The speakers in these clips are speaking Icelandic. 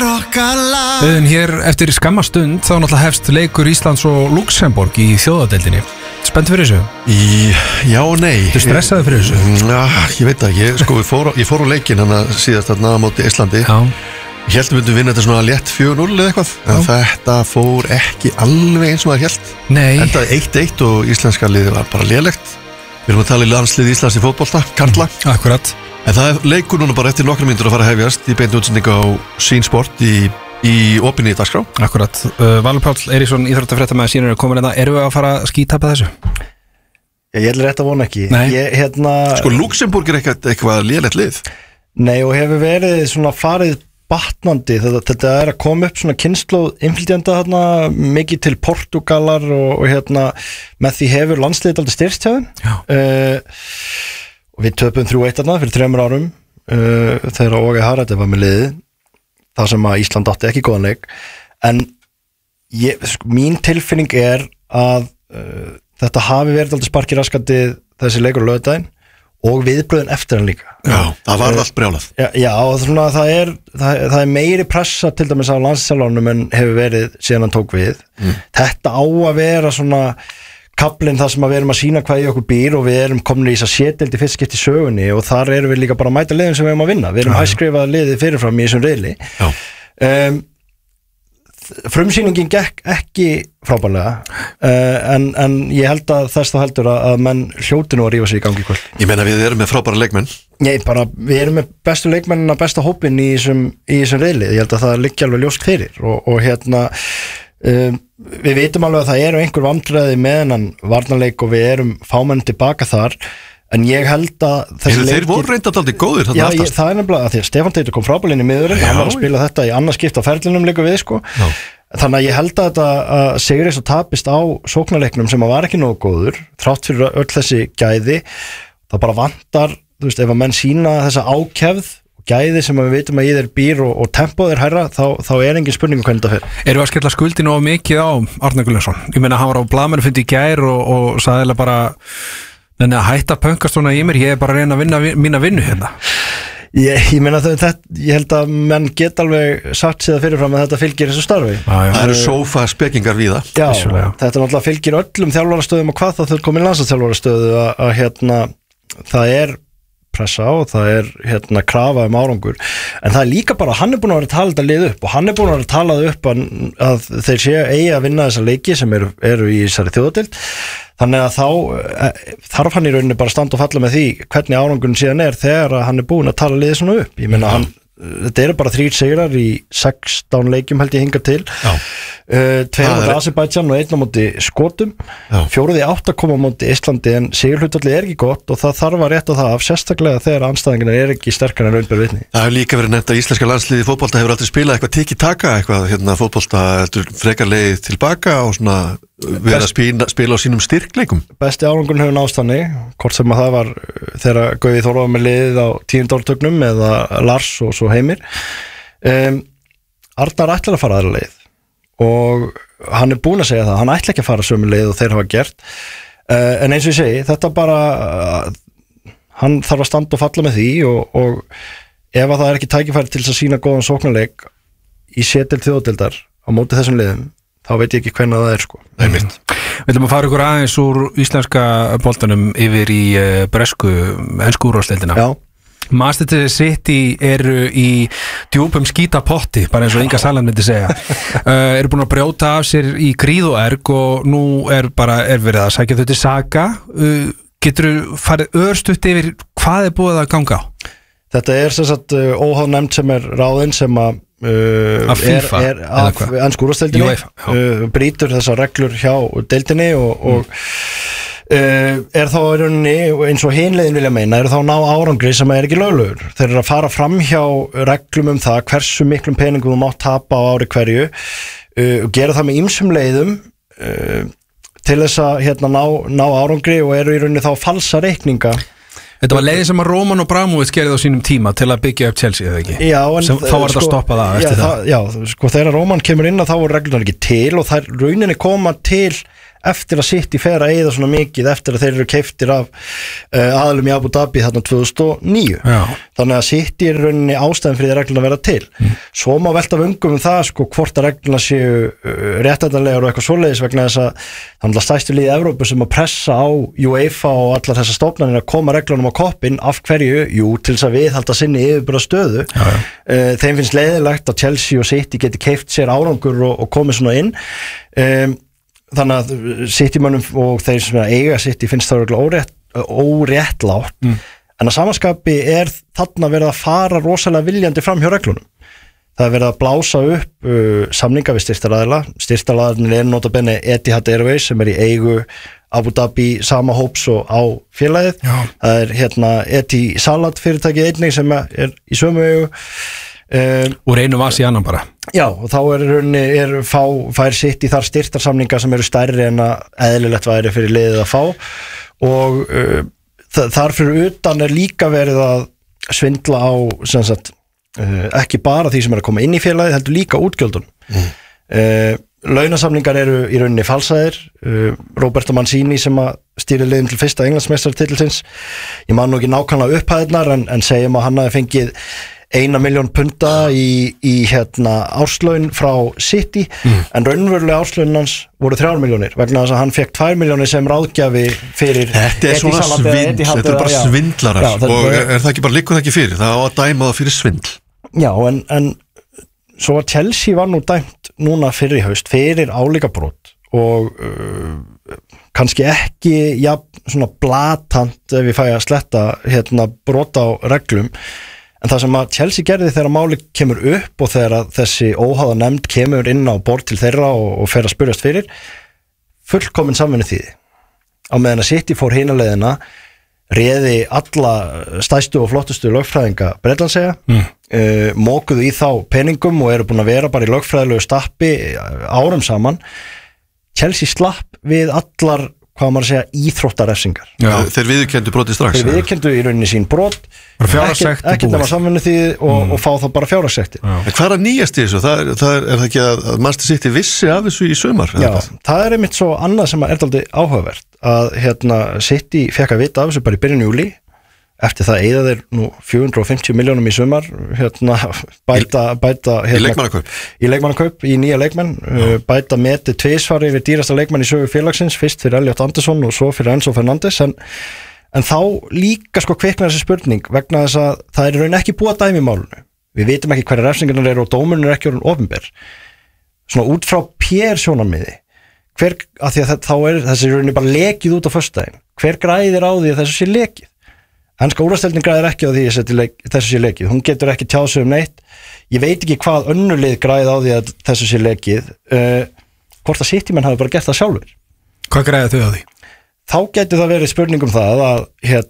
En hér eftir skammastund þá náttúrulega hefst leikur Íslands og Luxemborg í þjóðadeildinni. Spennt fyrir þessu? Já og nei. Þú stressaði fyrir þessu? Ég veit það ekki, ég fór á leikinn hann að síðast þarna á móti Íslandi. Já. Ég held að við myndum vinna þetta svona létt 4-0 eða eitthvað. En þetta fór ekki alveg eins og maður held. Nei. Endaði 1-1 og íslenska liðið var bara lélegt. Við erum að tala í landslið Íslands í fótbolta, karla. Akkurat. En það leikur núna bara eftir nokkra mínútur að fara að hefjast í beinni útsendingu á Sýn Sport í opinni dagskrá. Akkurat. Valur Páll Eiríksson, íþróttafréttamaður Sýnar er komin hérna. Erum við að fara að skítapa þessu? Ég held rétt að vona ekki. Sko Luxemburg er eitthvað lélegt lið. Nei, og hefur verið svona farið batnandi. Þetta er að koma upp svona kynslóð innflytjenda þarna, mikið til Portugalar og með því hefur landsliðið aldrei styrst hjá þeim. Og við töpum 3-1 þarna fyrir 3 árum þegar Åge Hareide var með liðið, þar sem að Ísland átti ekki góðan leik. En mín tilfinning er að þetta hafi verið aldrei sparki raskandi þessi leikur á laugardaginn og viðbröðin eftir hann líka. Já, það var allt brjálað. Já, og svona það er meiri pressa til dæmis á landsliðsþjálfaranum en hefur verið síðan hann tók við. Þetta á að vera svona kaflinn þar sem að við erum að sína hvað í okkur býr og við erum komin í þess að sétdeild í fyrst skipti í sögunni og þar erum við líka bara að mæta liðin sem við erum að vinna. Við erum hæskrifaða liðið fyrirfram í þessum riðli. Frumsýningin gekk ekki frábærlega en ég held að þess þá heldur að menn hljóti nú að rífa sig í gangi í kvöld. Ég meina við erum með frábæra leikmenn. Nei, bara við erum með bestu leikmennina, besta hópinn í þessum riðli. Ég held að það liggi alveg ljóst fyrir og við vitum alveg að það eru einhver vandræði með hennan varnarleik og við erum fámenn tilbaka þar en ég held að þeir voru reyndað aldrei góðir það er nefnilega að því að Stefán Teitur kom frábærlega inn í miðurinn, hann var að spila þetta í annað skipt á ferlinum líka við þannig að ég held að þetta sigris og tapist á sóknarleiknum sem var ekki nógu góður þrátt fyrir öll þessi gæði það bara vantar, þú veist, ef að menn sína þessa ákefð gæði sem við veitum að í þeir býr og tempóð er hærra, þá er engin spurning hvernig það fer. Erum við að skella skuldinu of mikið á Arnar Guðlaugsson? Ég meina, hann var á blaðmennu fundi í gær og sagði bara að hætta að pönkast svona í mér, ég er bara að reyna að vinna mína vinnu hérna. Ég meina ég held að menn geta alveg sagt sér það fyrirfram að þetta fylgir þessu starfi. Það eru sófa spekingar við það. Já, þetta náttúrulega fylgir öllum þjálfarastöðum og hvað það komin landsliðsþjálfarastöðu að það er pressa og það er krafa árangur en það er líka bara, hann er búin að vera að tala þetta lið upp og hann er búin að vera að tala upp að þeir séu eigi að vinna þessa leiki sem eru í þessari þjóðadeild þannig að þá þarf hann í rauninni bara að standa og falla með því hvernig árangurinn síðan er þegar hann er búin að tala liðið svona upp. Ég meina þetta eru bara 3 sigrar í 16 leikjum held ég hinga til 2 á móti Azerbaijan og 1 á móti Skotum 4 8 koma á móti Íslandi en sigurhlutfallið er ekki gott og það þarf að rétta það af sérstaklega þegar andstæðingarnir er ekki sterkar en raun ber vitni. Það hefur líka verið nefnt að íslenska landsliðið fótbolta hefur aldrei spilað eitthvað tiki-taka eitthvað fótbolta frekar leið tilbaka og svona verið að spila á sínum styrkleikum. Besti árangurinn hefur náðst þannig hvort sem að það var þegar Gauði Þór var með liðið á 10. áratugnum eða Lars og svo Heimir Arnar ætlar að fara aðra leið og hann er búinn að segja það hann ætla ekki að fara sömu leið og þeir hafa gert en eins og ég segi þetta bara hann þarf að standa og falla með því og ef að það er ekki tækifæri til að sína góðan sóknarleik í sétil þjóðdeildar á móti þessum liðum þá veit ég ekki hvernig það er Það er mitt. Við ætlum að fara ykkur aðeins úr íslenska boltanum yfir í ensku úrvalsdeildina. Já. Manchester City eru í djúpum skítapotti, bara eins og Inga Sæland myndi segja eru búin að brjóta af sér í gríð og erg og nú er verið að sækja þau til saka getur þú farið örstutt yfir hvað er búið að ganga á? Þetta er sem sagt óháð nefnd sem er ráðin sem að af FIFA af ensku úrvalsdeildinni brýtur þessar reglur hjá deildinni og er þá í rauninni eins og hinleiðin vilja meina þá ná árangri sem er ekki löglegur þeir eru að fara fram hjá reglum það hversu miklum peningum þú mátt tapa á ári hverju og gera það með ýmsum leiðum til þess að ná árangri og eru í rauninni þá falsa reikninga. Þetta var leiðin sem að Roman og Abramovich gerði á sínum tíma til að byggja upp Chelsea eða ekki? Já, en þá var þetta að stoppa það eftir það. Já, þegar Roman kemur inn þá voru reglunar ekki til og þær rauninni koma til eftir að City fer að eyða svona mikið eftir að þeir eru keyptir af aðalum í Abu Dhabi þarna 2009 þannig að City er rauninni ástæðan fyrir regluna að vera til svo má velta vöngum það sko hvort að regluna séu réttætanlegar og eitthvað svoleiðis vegna þess að þannig að stærstu liði Evrópu sem að pressa á UEFA og allar þessar stofnanir að koma reglunum á koppinn af hverju, jú, til þess að viðhalda sinni yfirbúra stöðu þeim finnst leiðilegt að Chelsea og City geti keypt sér árangur og komið svona inn þannig að City-mönnum og þeir sem eiga City finnst það óréttlátt en að samanskapi er þarna verið að fara rosalega viljandi fram hjá reglunum það er verið að blása upp samninga við styrktaraðilarnir er notabenni Etihad Airways sem er í eigu Abu Dhabi sama hóps og á félagið það er Etisalat fyrirtæki einnig sem er í sömu eigu úr einu vas í annan bara já og þá fær City þar styrktarsamninga sem eru stærri en að eðlilegt væri fyrir liðið að fá og þar fyrir utan er líka verið að svindla á sem sagt ekki bara því sem er að koma inn í félagið heldur líka útgjöldun launasamningar eru í rauninni falsaðir Roberto Mancini sem að stýri liðum til fyrsta Englandsmeistaratitilsins ég man nú ekki nákvæmlega upphæðirnar en segjum að hann hafi fengið 1 milljón punta í árslaun frá City en raunverulega árslaunin hans voru 3 milljónir vegna þess að hann fekk 2 milljónir sem ráðgjafi fyrir þetta er svona svindl, þetta er bara svindlarar og er það ekki bara liggur það ekki fyrir það á að dæma það fyrir svindl já en svo að Chelsea var nú dæmt núna fyrir í haust fyrir álíka brot og kannski ekki svona blatant ef ég fæ að sletta brot á reglum en það sem að Chelsea gerði þegar máli kemur upp og þegar þessi óháða nefnd kemur inn á borð til þeirra og fer að spyrjast fyrir fullkomin samvinnu þýði á meðan að City fór hina leiðina réði alla stærstu og flottustu lögfræðinga Bretlandseyja mókuðu í þá peningum og eru búin að vera bara í lögfræðilegu stappi árum saman Chelsea slapp við allar hvað maður að segja íþróttarefsingar þeir viðurkenndu brotið strax þeir viðurkenndu í rauninni sín brot ekki nema samvinnu því og fá þá bara fjárhagssektir en hvað er að nýjast í þessu? Það er það ekki að Manchester City vissi af þessu í sumar? Já, það er einmitt svo annað sem er dálítið áhugavert að City fekk að vita af þessu bara í byrjun júlí eftir það eyða þeir nú 450 milljónum í sumar bæta í leikmannakaup í nýja leikmenn bæta meti tvisvar yfir dýrasta leikmann í sögu félagsins fyrst fyrir Elliot Anderson og svo fyrir Enzo Fernandes en þá líka sko kviknar þessi spurning vegna þess að það er raun ekki búið að dæmi í málunu við vitum ekki hverja refsingarnar eru og dómurinn er ekki orðinn opinber svona út frá PR sjónarmiði af því að þá er þessi rauninni bara lekið út á föstudaginn hver græðir á því að þessu sé lekið Enska úrvalsdeildin græðir ekki á því þessu sé lekið, hún getur ekki tjáð sig neitt ég veit ekki hvað önnur lið græði á því að þessu sé lekið hvort að City-menn hafi bara gert það sjálfur hvað græði þau á því? Þá getur það verið spurning það að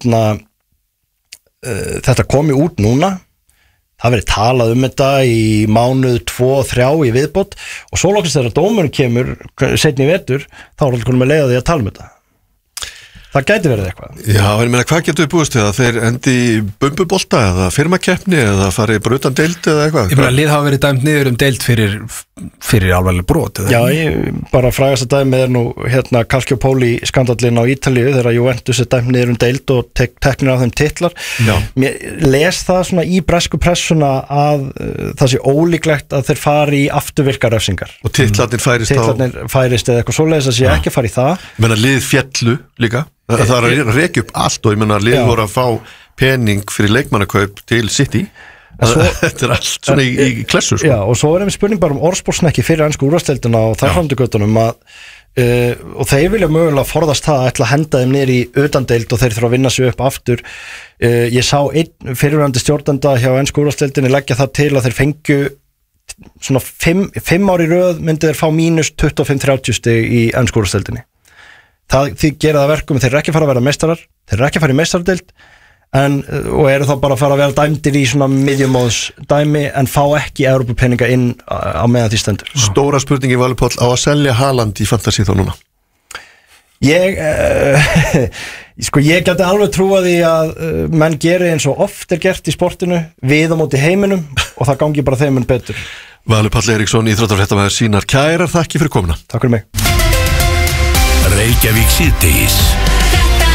þetta komi út núna það verið talað þetta í mánuð 2-3 í viðbót og svo loksins þegar dómurinn kemur seinni í vetur þá er allir með leið á því að tala þetta það gæti verið eitthvað Já, en meina, hvað getur við búist við að þeir endi bumbubolta eða firmakeppni eða fari bara utan deild eða eitthvað? Ég meina, lið hafa verið dæmt niður deild fyrir alvarleg brot Já, bara frægasta dæmi er nú Calciopoli skandallinn á Ítalíu þegar Juventus er dæmt niður deild og teknir af þeim titlar Mér les það svona í bresku pressuna að það sé ólíklegt að þeir fari í afturvirkar refsingar og titlarnir færist eða eitthvað svoleiðis að sé ekki fari í það Menna lið féllu líka Það er að rekja upp allt og ég menna að lið voru að fá pening fyrir leikmannakaup til City Þetta er allt svona í klessu sko. Já, og svo er einhver spurning bara orðsporsnekki fyrir ensku úrvalsdeildina og þær framdugötunum og þeir vilja mögulega forðast það að ætla að henda þeim niður í utandeild og þeir þurfa að vinna sig upp aftur Ég sá einn fyrirverandi stjórnanda hjá ensku úrvalsdeildinni leggja það til að þeir fengju svona 5 ári röð myndi þeir fá mínus 25-30 stig í ensku úrvalsdeildinni Því gera það verkum, þeir eru ekki að fara að vera meistarar þeir eru ekki að fara í meistaradeild og eru þá bara að fara að vera dæmdir í svona miðjumóðs dæmi en fá ekki Evrópupeninga inn á meðan því stendur Stóra spurningi Valur Páll á að selja Haaland í fantasy þá núna Ég geti alveg trúa því að menn geri eins og oft er gert í sportinu við á móti heiminum og það gangi bara þeim en betur Valur Páll Eiríksson, íþróttafréttamaður Sýnar kærar þakki fyrir komuna Takk fyrir mig Reykjavík síðdegis. Þetta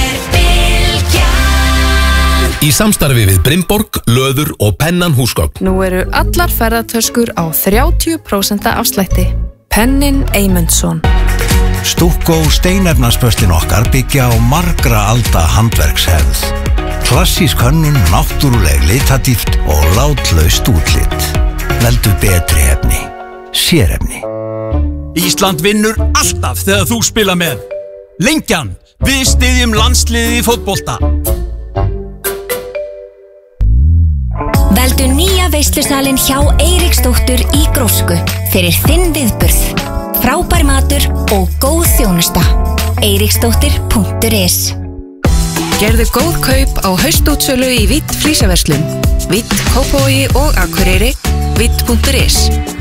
Bylgjan. Í samstarfi við Brimborg, Löður og Pennan húsgögn. Nú eru allar ferðartöskur á 30% afslætti. Pennin Eymundsson. Stukkó steinefnaspöslin okkar byggja á margra alda handverkshefð. Klassísk hönnun, náttúruleg litadýpt og látlaust útlit. Veldu betri efni. Sérefni. Ísland vinnur alltaf þegar þú spila með. Lengjan, við styðjum landsliðið í fótbolta. Veldu nýja veislusalinn hjá Eiríksdóttur í Grósku fyrir þinn viðburð. Frábær matur og góð þjónusta. Eiríksdóttir.is. Gerðu góð kaup á haustútsölu í Vitt flísaverslun. Vitt, Kópavogi og Akureyri. Vitt.is.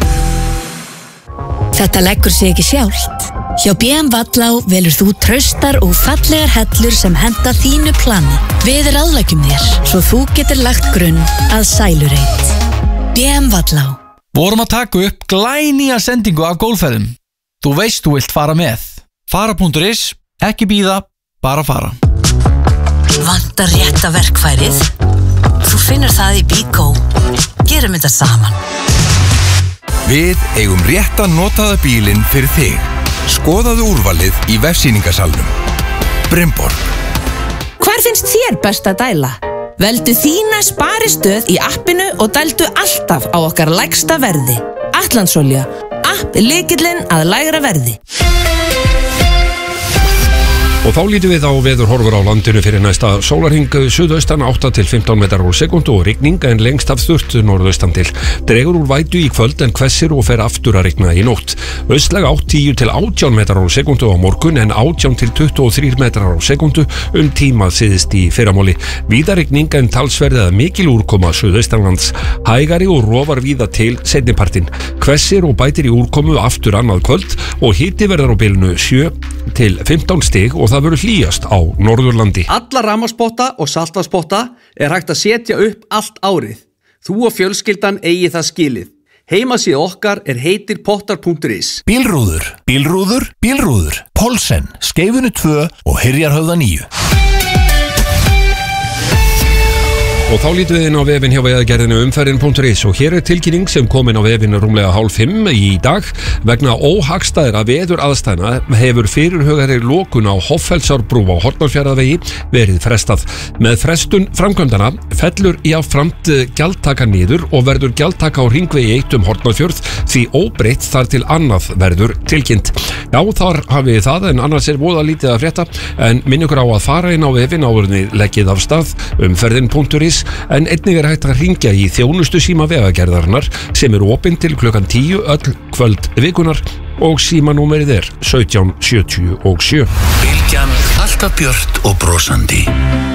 Þetta leggur sig ekki sjálft. Hjá B.M. Vallá velur þú traustar og fallegar hellur sem henta þínu plani. Við ráðleggjum þér, svo þú getur lagt grunn að sælureit. B.M. Vallá. Vorum að taka upp glænýja sendingu af gólfferðum. Þú veist þú vilt fara með. Fara.is, ekki bíða, bara fara. Vantar rétta verkfærið? Þú finnur það í Bíkó. Gerum þetta saman. Við eigum rétta notaða bílinn fyrir þig. Skoðaðu úrvalið í vefsýningasalnum. Brimborg. Hvar finnst þér best að dæla? Veldu þína sparistöð í appinu og dældu alltaf á okkar lægsta verði. Atlandsolja. App er lykillinn að lægra verði. Og þá lítum við á veðurhorfur á landinu fyrir næsta sólarhring suðaustan 8 til 15 metrar á sekúndu og rigning en lengst af þurrt norðaustan til. Dregur úr vætu í kvöld en hvessir og fer aftur að rigna í nótt. Austlæg 10 til 18 metrar á sekúndu á morgun en 18 til 23 metrar á sekúndu tíma síðist í fyrramáli. Víða rigning en talsverð eða mikil úrkoma suðaustanlands. Hægari og rofar víða til seinnipartinn. Hvessir og bætir í úrkomu aftur annað kvöld og hiti verður á bilinu 7 til 15 stig og það verður hlýjast á Norðurlandi. Alla rafmagnspotta og saltvatnspotta er hægt að setja upp allt árið. Þú og fjölskyldan eigi það skilið. Heimasíða okkar er heitir pottar.is. Bílrúður, bílrúður, bílrúður. Pólsen, Skeifunu 2 og Hyrjarhöfða 9. Og þá lítum við inn á vefinn hjá veðagerðinu umferðin.is og hér er tilkynning sem kom inn á vefinn rúmlega 4:30 í dag. Vegna óhagstæðra veður aðstæðna hefur fyrirhugari lokun á Hoffellsárbrú á Hornafjarðarvegi verið frestað. Með frestun framkvæmdana fellur jafnframt gjaldtaka niður og verður gjaldtaka á hringvegi 1 Hornafjörð því óbreytt þar til annað verður tilkynnt. Já, þar hafið það en annars er voða lítið að frétta en minn ykkur á að fara inn á vefinn áðurinn leggið af stað umferðin.is en einnig er hægt að hringja í þjónustu síma vegagerðarinnar sem er opinn til klukkan 10 öll kvöld vikunar og símanúmerið er 1777. Bylgjan, alltaf björt og brosandi.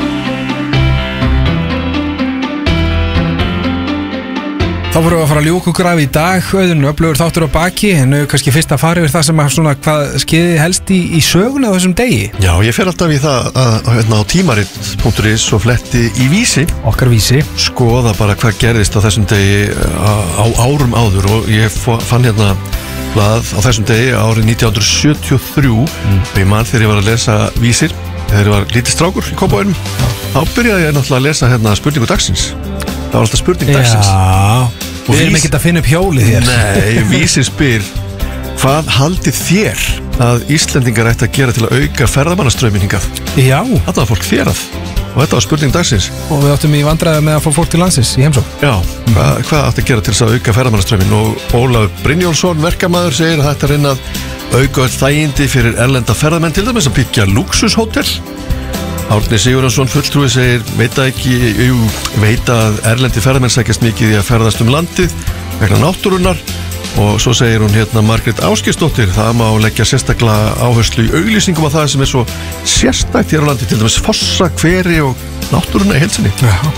Þá vorum við að fara að ljúka okkur af í dag, auðvitað öflugur þáttur á baki, en kannski fyrst að fara yfir það sem að svona hvað skeiði helst í söguna á þessum degi. Já, ég fer alltaf í það að á tímarit.is og fletti í Vísi. Okkar Vísi. Skoða bara hvað gerðist á þessum degi á árum áður og ég fann hérna blað á þessum degi árið 1973 og ég man þegar ég var að lesa Vísir, þegar ég var lítið strákur í Kópavoginum, þá byrjaði ég náttúrulega að lesa hérna spurningu dagsins. Það var alltaf spurning dagsins. Já, við erum ekkert að finna upp hjólið hér. Nei, Vísir spyr: hvað haldið þér að Íslendingar ætti að gera til að auka ferðamannastraumin hingað? Já. Þetta var fólk þérað og þetta var spurning dagsins. Og við áttum í vandræði með að fá fólk til landsins í heimsókn. Já, hvað átti að gera til þess að auka ferðamannastraumin? Og Ólafur Brynjólfsson, verkamaður, segir að þetta reyna að auka öll þægindi fyrir erlenda ferðamenn, til dæmis að byggja lúxushótel. Árni Sigurðarsson, fulltrúi, segir veit að erlendi ferðamenn sækjast mikið í að ferðast landið vegna náttúrunnar. Og svo segir hún hérna Margrét Ásgeirsdóttir, það má leggja sérstaklega áherslu í auglýsingum á það sem er svo sérstætt hér á landi, til dæmis fossa, hveri og náttúruna í heilsinni.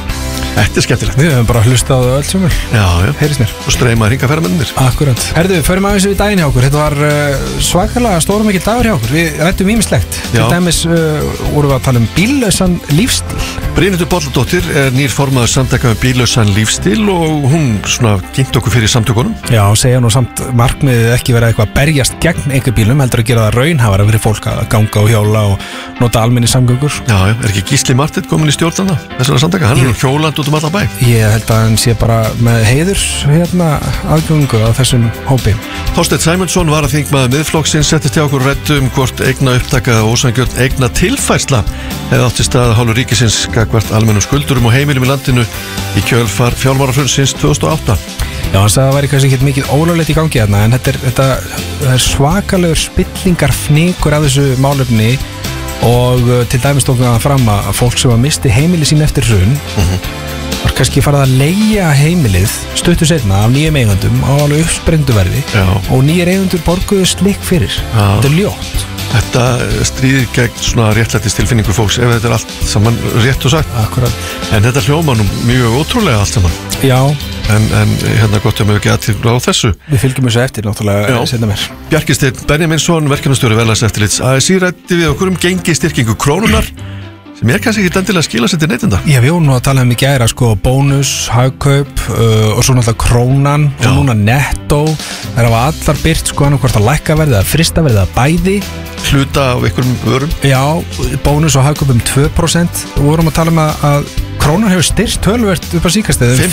Þetta skemmtilegt. Við höfum bara hlustað á öll sem vel. Já, heyrist mér. Og streymaði hringaferðamennir. Akkurat. Herðu, förum aðeins við daginn hjá okkur. Þetta var svakalega stórum ekki dagur hjá okkur. Við rættum ýmislegt. Til dæmis vorum við að tala bíllausan lífstíl. Brynhildur Bolladóttir nýr formaður samtaka bíllausan lífstíl og hún svona kynnt okkur fyrir samtökunum. Já, segja nú samt markmiðið ekki vera eitthvað berjast gegn einkabílum, heldur að gera það raunhafara fyrir fólk að ganga og hjóla og nota almenni samgöngur. Já, ekki Gísli Marteinn komin í stjórnana þessara samtaka, hann hjólandi út allan bæ. Ég held að hann sé bara með heiðurs aðgöngu á þessum hópi. Þorsteinn Sæmundsson var að þingmaður Miðflokksins settist hjá okkur rættu hvort eigna upptaka og ósanngjarn eigna tilfærsla eða átti stað hálfu ríkisins gagnvart almennum skuldurum og heimilum í landinu í kjölfar fjármálahrunsins 2008. Já, hann sagði að það væri kannski ekki mikið ólöglegt í gangi þarna, en þetta er svakalegur spillingar fnikur af þessu málefni og til dæmis tókum það fram að fólk sem að misti heimili sín eftir hrun var kannski farið að leigja heimilið stuttu seinna af nýjum eigandum á alveg uppsprendu verði og nýjir eigendur borguðu slikk fyrir. Þetta er ljótt. Þetta stríðir gegn svona réttlætis tilfinningu fólks ef þetta er allt saman rétt og sagt. Akkurat. En þetta hljóma nú mjög ótrúlega allt saman. Já. En hérna gott að mjög ekki aðtíð á þessu. Við fylgjum þessu eftir náttúrulega setna mér. Bjarki Steinn Benjaminsson, verkefnastjóri verðlagseftirlits ASÍ ræddi við okkur gengi styrkingu krónunar sem kannski ekki endilega að skila sér til neytenda. Já, við vorum nú að tala í gæra bónus, hagkaup og svo náttúrulega krónan og núna nettó. Það var allar byrt annað hvort að lækka verði eða frista verði eða bæði. Hluta á einhverjum vörum. Já, bónus og hagkaup 2%. Við vorum að tala að krónan hefur styrkt töluvert upp að síkastið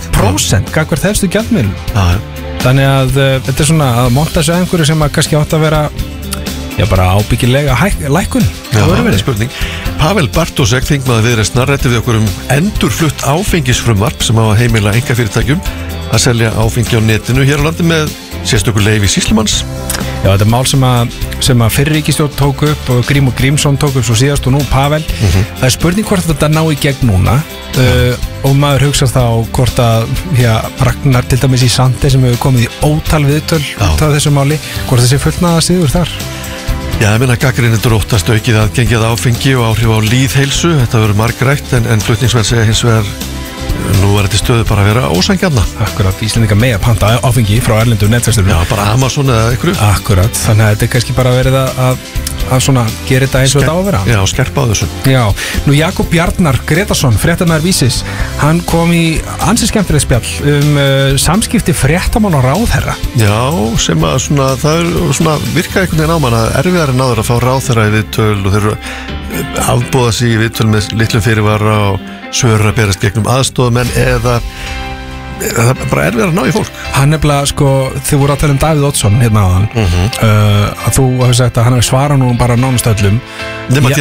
5% gagnvart helstu gjaldmiðlum. Þannig að þetta er svona að monta sig einhverju sem að kannski átt að vera bara ábyggilega lækkun. Það er spurning. Pavel Bartósek, þingmaður Viðreisnar, ræddi við okkur endurflutt áfengisfrumvarp sem á að heimila einkafyrirtækjum að selja áfengi á netinu hér á landi með sérstöku leyfi sýslumanns. Já, þetta er mál sem að fyrri ríkisstjórn tók upp og Grím og Grímsson tók upp svo síðast og nú Pavel. Það er spurning hvort þetta ná í gegn núna og maður hugsast þá hvort að Ragnar til dæmis í Sandi sem hefur komið í ótal viðtöl út af þessu máli, hvort þessi fullnaða siður þar. Já, ég meina gagnrýnendur óttast aukið að gengið áfengi og áhrif á lýðheilsu. Þetta verður margrætt en flutningsmenn segja hins vegar nú er þetta stöðu bara að vera ósanngjarna. Akkurat, Íslendingar mega panta áfengi frá erlendum netverkstöðum. Já, bara Amazon eða ykkur. Akkurat, þannig að þetta er kannski bara verið að svona gera þetta eins og þetta á að vera. Já, skerpa á þessu. Já, nú Jakob Bjarnar Gretarsson, fréttamaður Vísis, hann kom í ansi skemmtilegt spjall samskipti fréttamanna og ráðherra. Já, sem að svona, það er svona virka einhvern veginn á mann að erfiðar en áður að fá ráðherra í viðtöl og þeir eru afbúða sig í viðtöl með litlum fyrirvara og svör að berast gegnum aðstofamenn eða það er bara erfiðar að ná í fólk. Hann er bara, þið voru að tala Davíð Oddsson hérna áðan að þú hefur sagt að hann hefur svarað nú bara nánast öllum nema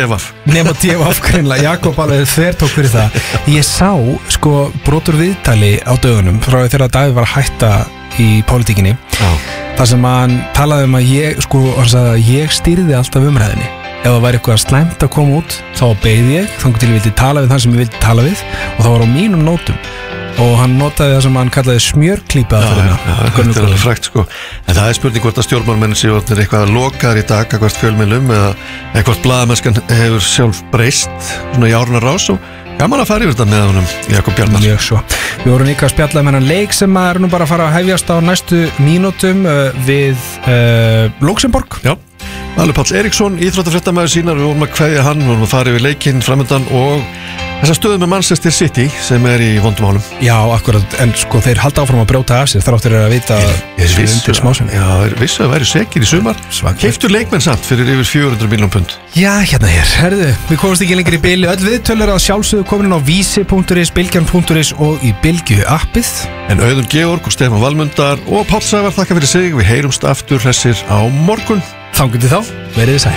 DFF greinlega, Jakob alveg þvertók fyrir það. Ég sá brotur viðtali á dögunum frá þegar Davíð var að hætta í pólitíkinni þar sem hann talaði að ég stýrði alltaf umræðinni. Ef það væri eitthvað slæmt að koma út þá beið ég, þannig til ég vildi tala við þann sem ég vildi tala við og það var á mínum nótum og hann notaði það sem hann kallaði smjörklípa þetta er alveg frækt en það er spurning hvort að stjórnmálamenn séu eitthvað að lokaðar í dag hvert fjölmiðlum eða eitthvað blaðamennskan hefur sjálf breyst svona í áruna rás og gaman að fara yfir þetta með honum Jakob Bjarnar. Mjög svo. Við vorum líka að spjalla með hennan leik sem er nú bara að fara að hefjast á næstu mínútum við Luxemborg. Já. Valur Páll Eiríksson, íþróttafréttamaður sínar, við vorum að kveðja hann, við vorum að fara yfir leikinn framöndan og þessa stöðu með Manchester City sem er í vondum málum. Já, akkurat, en þeir halda áfram að brjóta af sér þráttur að vita undir smásum. Já, þeir vissu að væri sekir í sumar. Keyptu leikmenn samt fyrir yfir 400 milljón pund. Já, hérna hér, herðu, við komumst ekki lengur í bili. Öll viðtölur að sjálfsögðu komin á vísi.is, bylgjan.is og í Bylgju appið. En Auðun Georg og Stefán Valmundar og Páll Sævar þakka fyrir sig. Við heyrumst aftur hressir á morgun. Þangað til þá, verið þið sæl.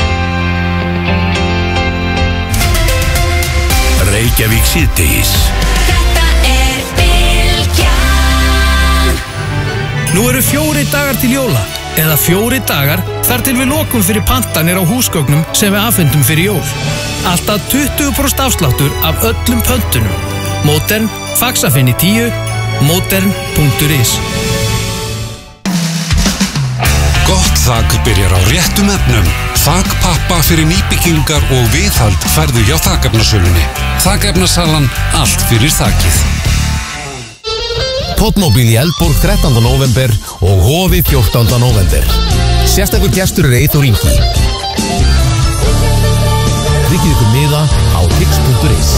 Reykjavík síðdegis. Þetta er Bylgjan. Nú eru 4 dagar til jóla, eða 4 dagar þar til við lokum fyrir pantanir á húsgögnum sem við afhendum fyrir jól. Alltaf 20% afsláttur af öllum pöntunum. Modern, faxafinn í 10, modern.is. Gott Gróðþak byrjar á réttum efnum. Þakpappa fyrir nýbyggingar og viðhald færðu hjá þakefnasölunni. Þakefnasalan, allt fyrir þakið. Tóttmóbíl í Eldborg 13. november og Hofi 14. november. Sérstakur gestur Eyþór Ingi. Tryggið ykkur miða á tix.is.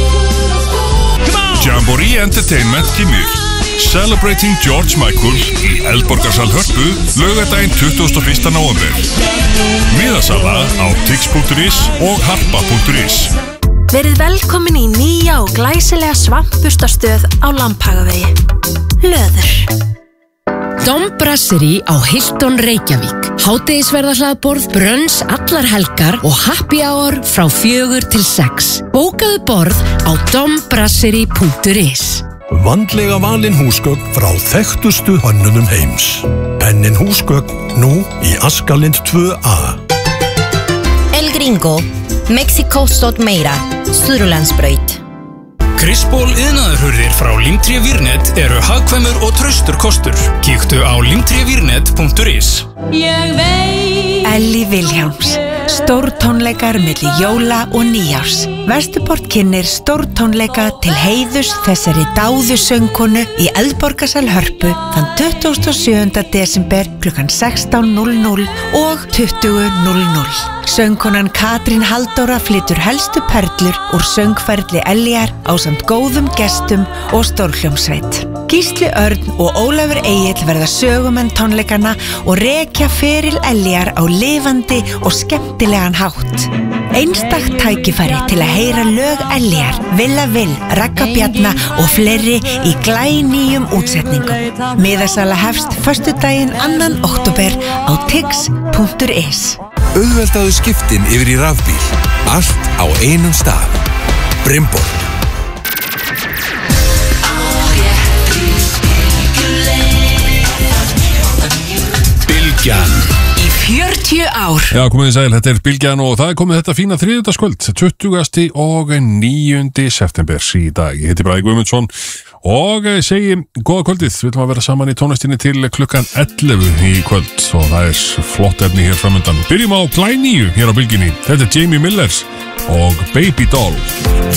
Jamboree Entertainment kynir Celebrating George Michael í Eldborgarsal Hörpu laugardaginn 21. november. Miðasala á tix.is og harpa.is. Verið velkomin í nýja og glæsilega svampbustastöð á Lambhagavegi. Löður. Dom Brasserie á Hilton Reykjavík. Hádegisverðarhlaðborð, brönns allar helgar og happy hour frá 4 til 6. Bókaðu borð á dombrasserie.is. Vandlega valin húsgögn frá þekktustu hönnunum heims. Pennin húsgögn nú í Askalind 2A. El Gringo, Mexico stótt meira, Suðurlandsbraut. Krisból iðnaðarhurðir frá Limtré Virnet eru hagkvæmur og traustur kostur. Kíktu á limtrévirnet.is. Elli Vilhjálms. Stórtónleikar milli jóla og nýjárs. Vesturport kynnir stórtónleika til heiðurs þessari dáðu söngkonu í Eldborgarsal Hörpu þann 27. desember klukkan 16:00 og 20:00. Söngkonan Katrín Halldóra flytur helstu perlur úr söngferli Eljar ásamt góðum gestum og stórhljómsveit. Gísli Örn og Ólafur Egill verða sögumenn tónleikana og rekja feril Eljar á lifandi og skemmtilegan hátt. Einstakt tækifæri til að heyra lög Eljar, Villa Vill, Ragga Bjarna og fleiri í glænýjum útsetningum. Miðasala hefst föstudaginn 2. október á tix.is. Auðveldaðu skiptin yfir í rafbíl. Allt á einum stað. Brimborg. Bylgjan. Í 40 ár. Já, komið í sæl, þetta er Bylgjan og það er komið þetta fína þriðjudagskvöld, 20. og 9. september í dag. Ég heiti Bragi Guðmundsson og segi góða kvöldið. Við ætlum að vera saman í tónlistinni til klukkan 11 í kvöld og það er flott efni hér framundan. Byrjum á glænýju hér á Bylgjunni. Þetta er Jamie Miller og Baby Doll.